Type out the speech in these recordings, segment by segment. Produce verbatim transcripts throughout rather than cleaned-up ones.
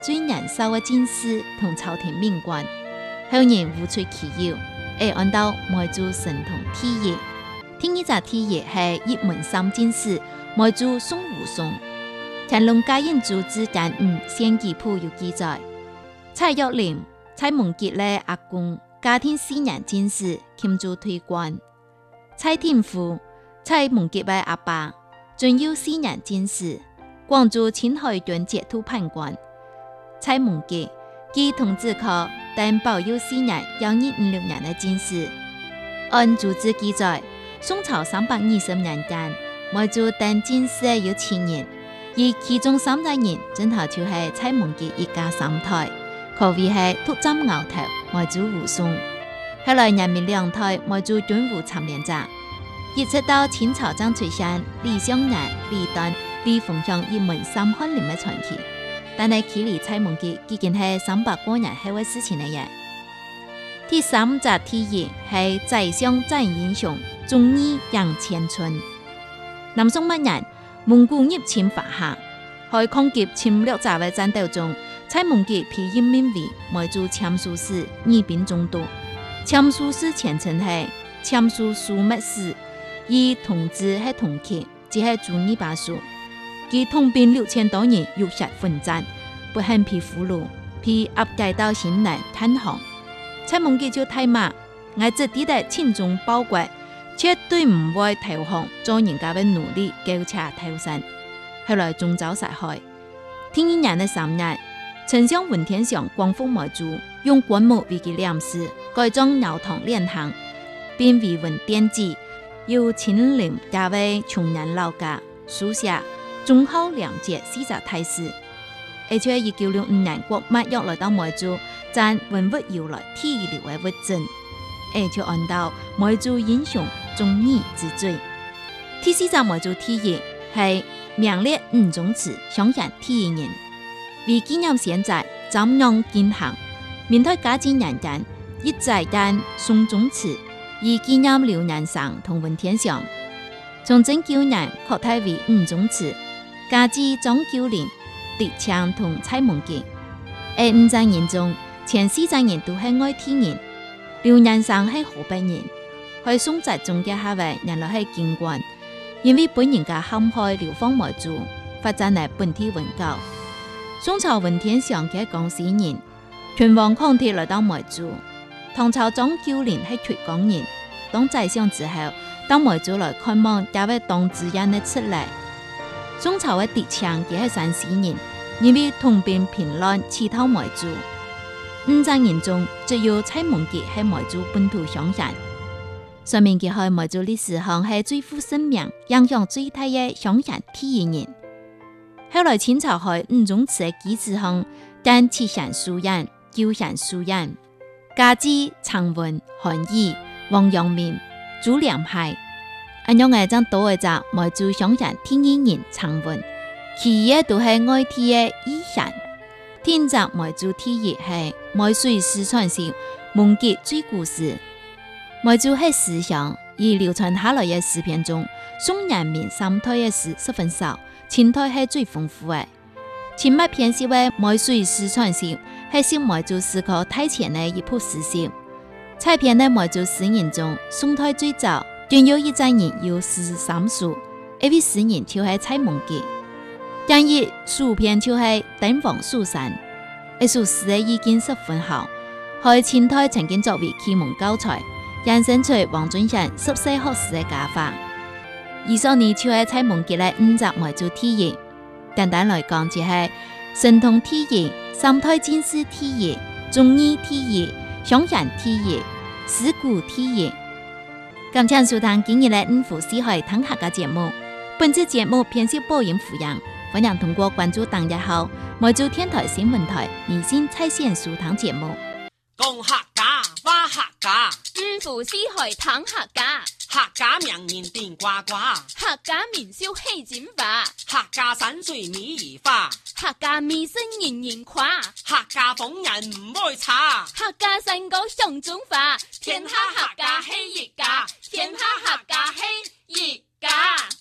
最年少嘅進士同朝廷命官，後人互取其友，而按照梅州神童天爺。天一隻天爺係一門三進士，梅州宋武松。乾隆嘉應注之簡五獻記譜有記載，蔡玉林、蔡夢傑嘅阿公嘉天四年進士，欽做推官；蔡天富、蔡夢傑嘅阿爸准有四年進士，廣州青海縣節度判官。蔡夢傑基同治科，但保有四年，有二五六年嘅進士。按注志記載，宋朝三百二十年間，梅州但進士有七人。而其中三個人正好就係蔡夢傑一家三代，可謂係禿針鰲頭，梅州武松。後來人民兩代梅州軍務參連者，一直到清朝張翠山、李相南、李旦、李鳳祥一門三翰林嘅傳奇。但係距離蔡夢傑已經係三百多年後嘅事情嚟嘅。第三隻天爺係宰相戰英雄，忠義楊千春。南宋末年，蒙古入侵華夏，喺抗擊侵略者嘅戰鬥中，蔡夢傑被任命為梅州簽書使，二品中都。簽書使前稱係簽書樞密使，以同治係同期，即係朱二八書。佢統兵六千多人，浴血奮戰，不幸被俘虜，被押解到新南探航。蔡夢傑就大罵：我這地的親中報國，絕對唔會投降，做人家嘅奴隸，苟且偷生。後來中招殺害。天一年嘅三月，丞相文天祥光復梅州，用棺木為其殮屍，改裝廟堂殮堂，並為文奠祭，又親臨家位窮人老家，書寫忠厚良節四隻大事。而且一九六五年國末又來到梅州，讚文物由來天流嘅物證，而且按照梅州英雄忠義之最。第四隻梅州天爺係名列五宗祠襄縣天爺人，為紀念現在瞻仰建行，明代嘉靖年間一再間宋宗祠，以紀念劉年生同文天祥。崇正九年擴大為五宗祠，加之張九齡、狄昌同蔡夢傑。而五隻人中，前四隻人都係外地人，劉年生係河北人，喺宋哲宗嘅下位，原來係京官，因為本人家陷害流放梅州，發展嚟本地文教。宋朝文天祥嘅廣西人，全王抗鐵來到梅州。唐朝張九齡係缺港人，當宰相之後，到梅州來看望家位當主人的出嚟。宋朝嘅狄昌佢係山西人，因為同兵平亂，刺透梅州。五隻人中，只有蔡夢傑係梅州本土鄉人。說明佢喺梅州歷史上係最負盛名、影響最大嘅鄉縣天爺人。後來清朝喺五宗祠嘅基礎上，但七縣書院、九縣書院，加之常文、韓義、王陽明、朱良派，按樣嘅將多一隻梅州鄉縣天爺人常文，其餘都係外地嘅異縣。天集梅州天爺係梅水四川省夢傑最故事。梅州係思想而流傳下來嘅詩篇中，宋人民三代嘅詩十分少，清代係最豐富嘅。前麥編寫為梅水四川省係寫梅州詩歌太前嘅一部詩集。采編喺梅州詩人中，宋代最早，仲有一隻人有四十三首，一位詩人就係蔡夢傑。第二書篇就係登王蜀山，一首詩嘅意境十分好，喺清代曾經作為啟蒙教材。衍生出王尊祥十四學士嘅家法。以上呢就係蔡夢傑嘅五隻梅州天爺。簡單來講就係神童天爺、三代進士天爺、忠義天爺、鄉縣天爺、思古天爺。感謝收聽今日嘅五湖四海聽客嘅節目。本次節目編輯播音附樣，歡迎通過關注訂閱號梅州天台新聞台微信在線收聽節目。 講客家話客家， 五湖四海聽客家， 客家名言電呱呱， 客家名笑戲剪法， 客家山水美如花， 客家美聲人人誇， 客家風人唔會差， 客家山歌上中華， 天下客家係一家，天下客家係一家。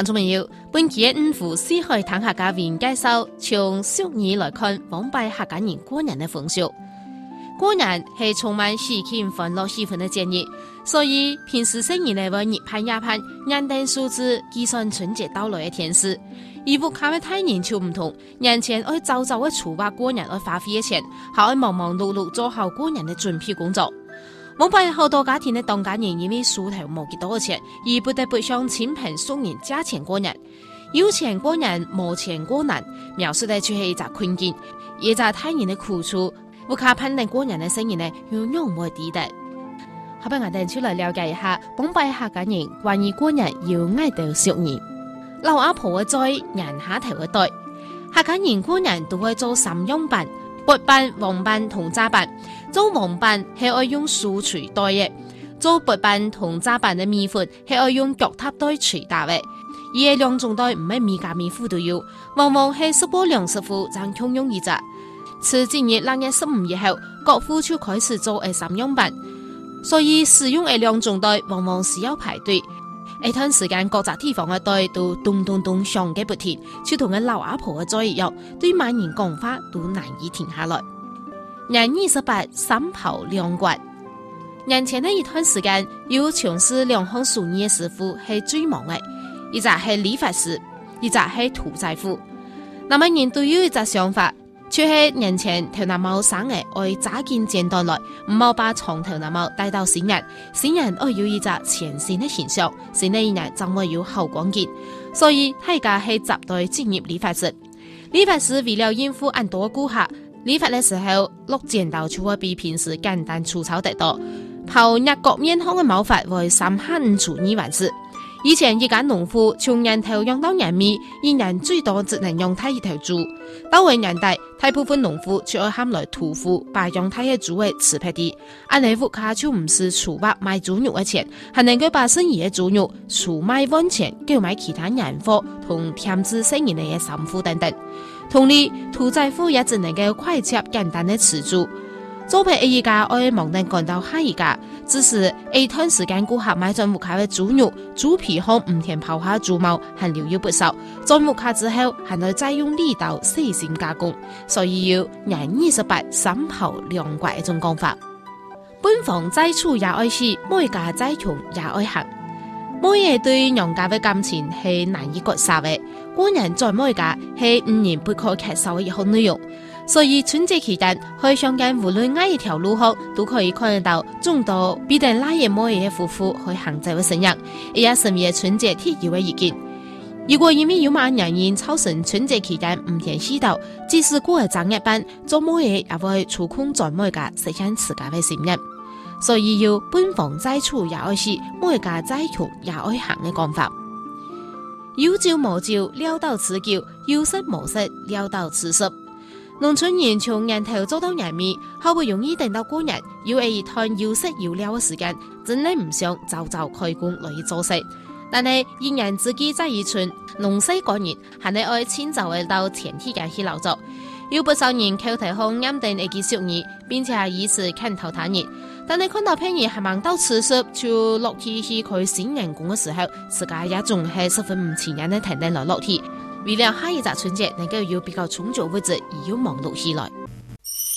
聽眾朋友，本期嘅五湖四海談客家為介紹，從俗語來看，王拜客家人過年嘅風俗。過年係充滿喜慶歡樂氣氛嘅節日，所以平時生意嚟會日盼夜盼，眼定數字計算春節到來嘅天時。而屋企嘅大人就唔同，年前愛早早嘅籌劃過年愛花費嘅錢，後愛忙忙碌碌做好過年嘅準備工作。王拜好多家庭嘅當家人因為手頭冇幾多嘅錢，而不得不向親朋熟人借錢過年。有錢過年，冇錢過難，描述嘅就係一隻困境，一隻大人嘅苦處。屋企盼定過年嘅生意呢，要讓我哋的。好，俾我哋出來了解一下王拜客家人關於過年要愛到俗語。老阿婆嘅在人下頭嘅代，客家人過年都會做三樣辦：白辦、黃辦同炸辦。做黃辦係愛用素錘代嘅，做白辦同炸辦嘅米粉係愛用腳踏袋錘打嘅。而係兩種袋唔係米家米糊都要，往往係十波兩十戶爭共用一隻。此今日六月十五日後，各戶就開始做誒三樣辦，所以使用誒兩種袋往往是要排隊。一段時間，各個地方嘅袋都咚咚咚響嘅不停，就同個老阿婆嘅嘴一樣，對萬人講話都難以停下來。年二十八，三炮兩刮。年前的一段時間，有從事兩項手藝嘅師傅係最忙嘅，一隻係理髮師，一隻係屠宰夫。那麼人都有一隻想法，就係年前頭那毛生嘅愛扎件剪斷來，唔好把長頭那毛帶到新人，新人愛有一隻全新的形象，新的一年將會有好光景。所以大家係集隊專業理髮師。理髮師為了應付很多顧客，理髮的時候落剪刀就會比平時簡單粗糙得多，刨一角面孔嘅毛髮會三下五除二完事。以前一間農夫從人頭養到人尾，一年最多只能養太一頭豬。到為年代，大部分農夫就要喊來屠夫，把養太嘅豬嘅吃撇啲。安尼屋企就唔是儲劃賣豬肉嘅錢，係能夠把剩餘嘅豬肉儲賣換錢，購買其他年貨同添置生意嘅衫褲等等。同理，屠宰夫也只能夠快捷簡單的吃豬。做皮一家愛忙能趕到下一家，只是一段時間顧客買進屋企嘅豬肉、豬皮和唔填泡下豬毛，還留有不少。在屋企之後，還能再用利刀細心加工，所以要年二十八三炮兩刮一種講法。本房再處也愛惜，每家再窮也愛行。每日對娘家嘅感情係難以割捨嘅，過年在每家係五年不可缺少嘅一項內容。所以春節期間，去鄉間無論哪一條路口，都可以看得到眾多必定拉嘢摸嘢嘅夫婦去行走嘅身影，也是嘅春節鐵要嘅意見。如果因為有萬人因超神春節期間唔填西道，即使過係正月班，做摸嘢也會觸控在每家實現自家嘅心願。所以要本房再處也愛惜，每家再窮也愛行嘅講法。有招無招，撩到此叫；有失無失，撩到此失。農村人從年頭做到年尾，好不容易等到過年，要一段有食有料嘅時間，真係唔想早早開工來做事。但係仍然自己在一村農事趕人，還係愛遷就會到前期間去勞作。有不少人口頭上啱定一句俗語，並且以此看透他人。但係看到朋友還忙到此時就落去去開新人工嘅時候，自家也仲係十分唔情願的停定來落去。為了下一隻春節能夠有比較充足物質，而要忙碌起來。